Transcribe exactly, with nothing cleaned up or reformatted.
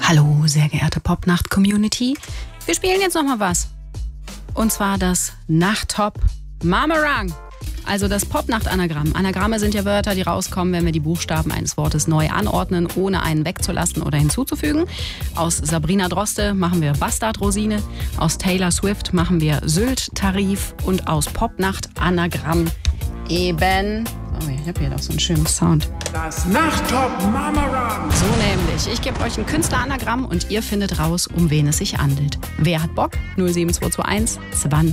Hallo, sehr geehrte Popnacht-Community. Wir spielen jetzt noch mal was. Und zwar das Nachttop Mamarang. Also das Popnacht-Anagramm. Anagramme sind ja Wörter, die rauskommen, wenn wir die Buchstaben eines Wortes neu anordnen, ohne einen wegzulassen oder hinzuzufügen. Aus Sabrina Droste machen wir Bastard-Rosine, aus Taylor Swift machen wir Sylt-Tarif und aus Popnacht-Anagramm eben... Oh, ich habe hier doch so einen schönen Sound. Das Nachttop Mamarang. So nämlich. Ich gebe euch ein Künstleranagramm und ihr findet raus, um wen es sich handelt. Wer hat Bock? null sieben zwei zwei eins zwanzig